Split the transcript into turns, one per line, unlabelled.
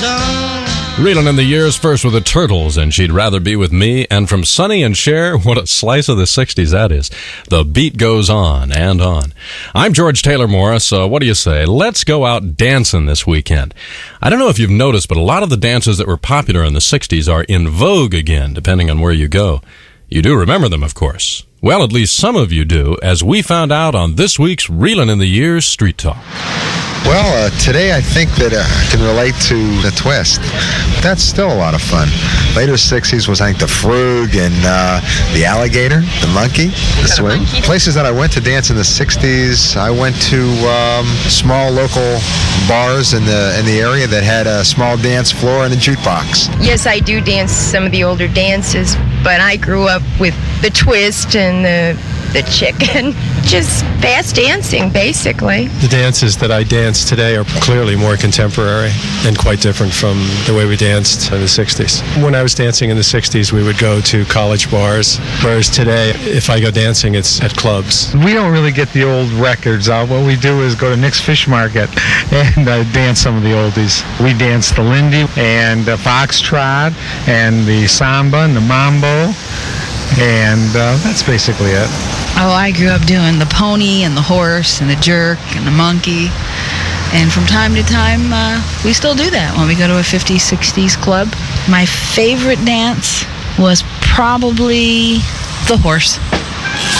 Reeling in the years, first with the Turtles, and She'd Rather Be With Me. And from Sonny and Cher, what a slice of the 60s that is. The beat goes on and on. I'm George Taylor Morris. What do you say? Let's go out dancing this weekend. I don't know if you've noticed, but a lot of the dances that were popular in the 60s are in vogue again, depending on where you go. You do remember them, of course. Well, at least some of you do, as we found out on this week's Reelin' in the Years Street Talk.
Well, today I think that I can relate to the twist. That's still a lot of fun. Later 60s was, I think, the frug and the alligator, the monkey, the swing. Places that I went to dance in the 60s, I went to small local bars in the area that had a small dance floor and a jukebox.
Yes, I do dance some of the older dances, but I grew up with the twist and the chicken. Just fast dancing, basically.
The dances that I dance today are clearly more contemporary and quite different from the way we danced in the 60s. When I was dancing in the 60s, we would go to college bars, whereas today, if I go dancing, it's at clubs.
We don't really get the old records out. What we do is go to Nick's Fish Market and dance some of the oldies. We dance the Lindy and the foxtrot and the samba and the mambo, and that's basically it.
Oh, I grew up doing the pony and the horse and the jerk and the monkey. And from time to time, we still do that when we go to a 50s, 60s club. My favorite dance was probably the horse.